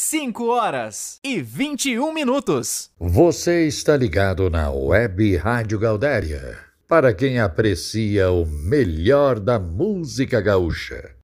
5h21. Você está ligado na Web Rádio Gaudéria, para quem aprecia o melhor da música gaúcha.